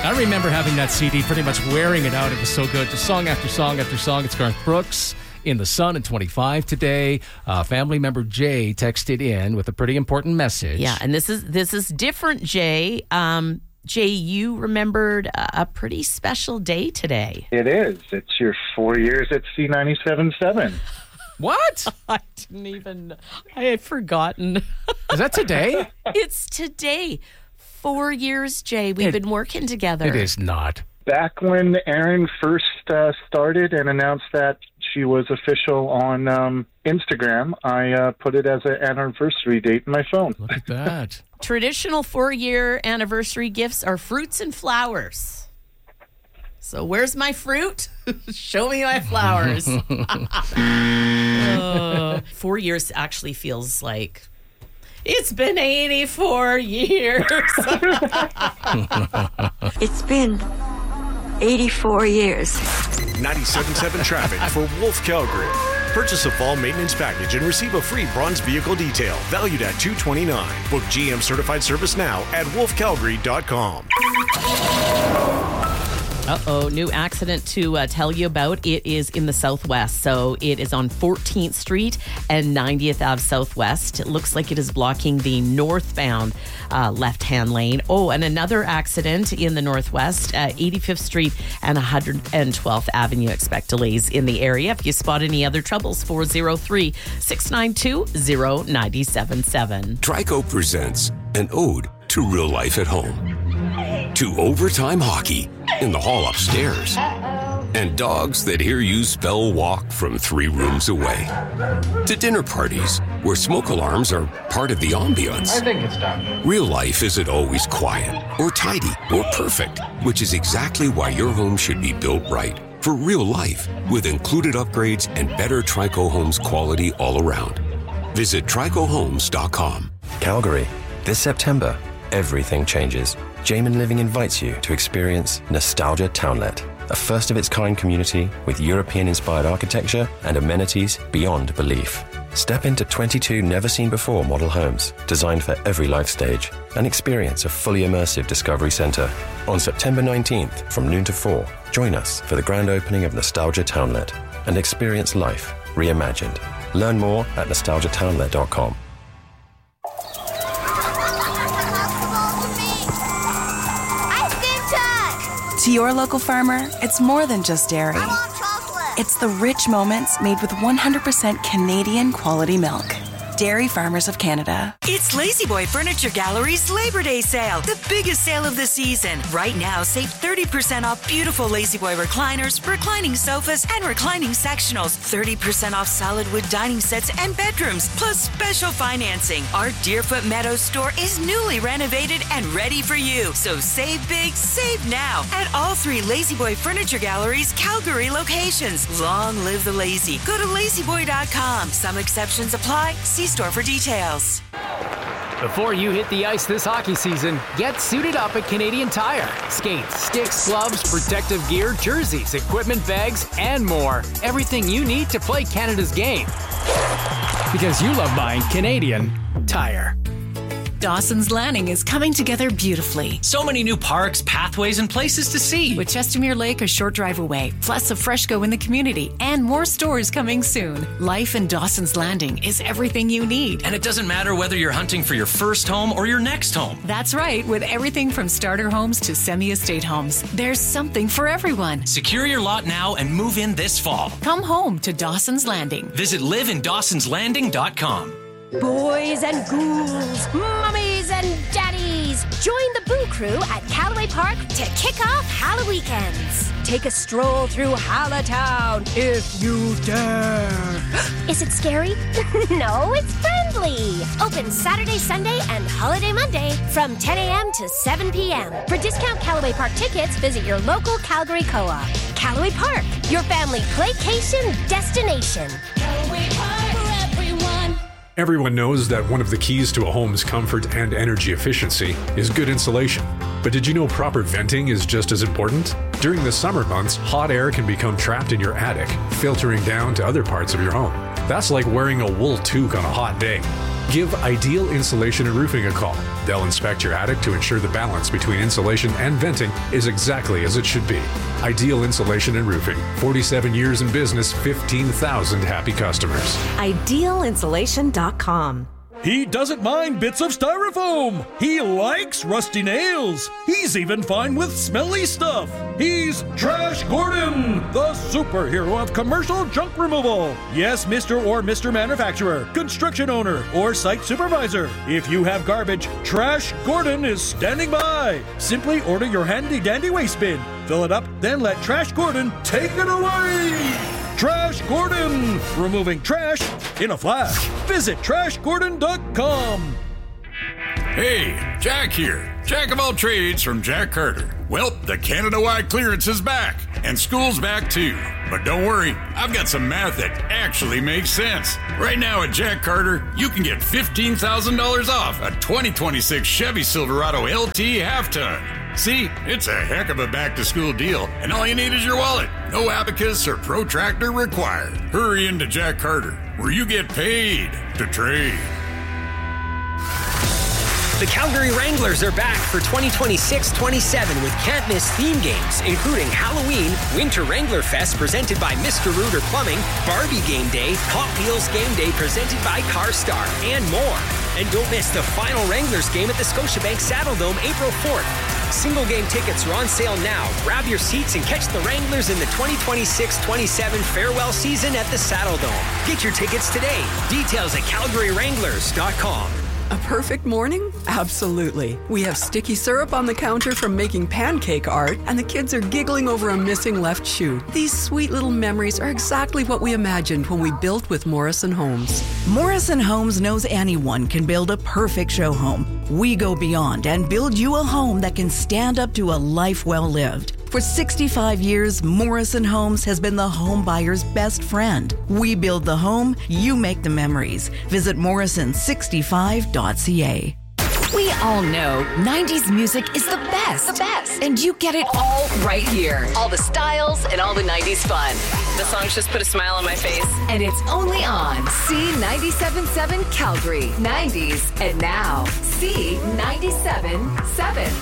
I remember having that CD, pretty much wearing it out. It was so good. Just song after song after song. It's Garth Brooks in the Sun at 25 today. Family member Jay texted in with a pretty important message. Yeah, and this is different, Jay. Jay, you remembered a pretty special day today. It is. It's your 4 years at C97.7. What? I had forgotten. Is that today? It's today. 4 years, Jay. We've been working together. It is not. Back when Erin first started and announced that she was official on Instagram, I put it as an anniversary date in my phone. Look at that. Traditional 4-year anniversary gifts are fruits and flowers. So where's my fruit? Show me my flowers. 4 years actually feels like it's been 84 years. It's been 84 years. 97.7 traffic for Wolf Calgary. Purchase a fall maintenance package and receive a free bronze vehicle detail valued at $229. Book GM certified service now at wolfcalgary.com. New accident to tell you about. It is in the southwest. So it is on 14th Street and 90th Ave Southwest. It looks like it is blocking the northbound left-hand lane. Oh, and another accident in the northwest, 85th Street and 112th Avenue. Expect delays in the area. If you spot any other troubles, 403-692-0977. Trico presents an ode to real life at home, to overtime hockey in the hall upstairs, and dogs that hear you spell walk from 3 rooms away, to dinner parties where smoke alarms are part of the ambiance. I think it's done. Real life isn't always quiet or tidy or perfect, which is exactly why your home should be built right for real life, with included upgrades and better Trico Homes quality all around. Visit TricoHomes.com. Calgary, this September, everything changes. Jamin Living invites you to experience Nostalgia Townlet, a first-of-its-kind community with European-inspired architecture and amenities beyond belief. Step into 22 never-seen-before model homes designed for every life stage and experience a fully immersive Discovery Center. On September 19th, from noon to 4, join us for the grand opening of Nostalgia Townlet and experience life reimagined. Learn more at nostalgiatownlet.com. To your local farmer, it's more than just dairy. I want chocolate. It's the rich moments made with 100% Canadian quality milk. Dairy Farmers of Canada. It's Lazy Boy Furniture Gallery's Labor Day sale, the biggest sale of the season. Right now, save 30% off beautiful Lazy Boy recliners, reclining sofas, and reclining sectionals. 30% off solid wood dining sets and bedrooms, plus special financing. Our Deerfoot Meadows store is newly renovated and ready for you. So save big, save now at all 3 Lazy Boy Furniture Gallery's Calgary locations. Long live the lazy. Go to lazyboy.com. Some exceptions apply. See store for details. Before you hit the ice this hockey season, get suited up at Canadian Tire. Skates, sticks, gloves, protective gear, jerseys, equipment, bags, and more. Everything you need to play Canada's game. Because you love buying Canadian Tire. Dawson's Landing is coming together beautifully. So many new parks, pathways, and places to see. With Chestermere Lake a short drive away, plus a Freshco in the community, and more stores coming soon. Life in Dawson's Landing is everything you need. And it doesn't matter whether you're hunting for your first home or your next home. That's right, with everything from starter homes to semi-estate homes. There's something for everyone. Secure your lot now and move in this fall. Come home to Dawson's Landing. Visit liveindawsonslanding.com. Boys and ghouls, mummies and daddies, join the Boo Crew at Callaway Park to kick off Halloweekends. Take a stroll through Hallowtown if you dare. Is it scary? No, it's friendly. Open Saturday, Sunday, and Holiday Monday from 10 a.m. to 7 p.m. For discount Callaway Park tickets, visit your local Calgary Co-op. Callaway Park, your family playcation destination. Callaway Park. Everyone knows that one of the keys to a home's comfort and energy efficiency is good insulation. But did you know proper venting is just as important? During the summer months, hot air can become trapped in your attic, filtering down to other parts of your home. That's like wearing a wool toque on a hot day. Give Ideal Insulation and Roofing a call. They'll inspect your attic to ensure the balance between insulation and venting is exactly as it should be. Ideal Insulation and Roofing. 47 years in business, 15,000 happy customers. IdealInsulation.com. He doesn't mind bits of styrofoam. He likes rusty nails. He's even fine with smelly stuff. He's Trash Gordon, the superhero of commercial junk removal. Yes, Mr. or Mr. Manufacturer, construction owner, or site supervisor. If you have garbage, Trash Gordon is standing by. Simply order your handy-dandy waste bin. Fill it up, then let Trash Gordon take it away. Trash Gordon, removing trash in a flash. Visit trashgordon.com. Hey, Jack here. Jack of all trades from Jack Carter. Well, the Canada-wide clearance is back, and school's back too. But don't worry, I've got some math that actually makes sense. Right now at Jack Carter, you can get $15,000 off a 2026 Chevy Silverado LT half-ton. See, it's a heck of a back-to-school deal, and all you need is your wallet. No abacus or protractor required. Hurry into Jack Carter, where you get paid to trade. The Calgary Wranglers are back for 2026-27 with can't-miss theme games, including Halloween, Winter Wrangler Fest presented by Mr. Rooter Plumbing, Barbie Game Day, Hot Wheels Game Day presented by CarStar, and more. And don't miss the final Wranglers game at the Scotiabank Saddledome April 4th. Single game tickets are on sale now. Grab your seats and catch the Wranglers in the 2026-27 farewell season at the Saddledome. Get your tickets today. Details at CalgaryWranglers.com. A perfect morning? Absolutely. We have sticky syrup on the counter from making pancake art, and the kids are giggling over a missing left shoe. These sweet little memories are exactly what we imagined when we built with Morrison Homes. Morrison Homes knows anyone can build a perfect show home. We go beyond and build you a home that can stand up to a life well lived. For 65 years, Morrison Homes has been the home buyer's best friend. We build the home, you make the memories. Visit morrison65.ca. We all know 90s music is the best. The best. And you get it all right here. All the styles and all the 90s fun. The songs just put a smile on my face. And it's only on C97.7 Calgary. 90s and now. C97.7.